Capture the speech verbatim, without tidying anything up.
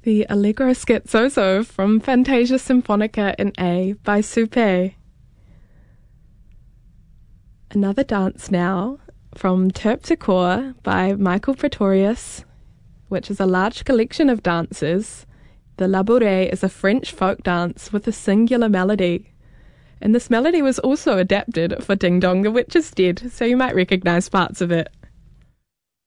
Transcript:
The Allegro Scherzoso from Fantasia Symphonica in A by Suppé. Another dance now from Terpsichore by Michael Pretorius, which is a large collection of dances. The Labouré is a French folk dance with a singular melody. And this melody was also adapted for Ding Dong, the Witch is Dead, so you might recognise parts of it.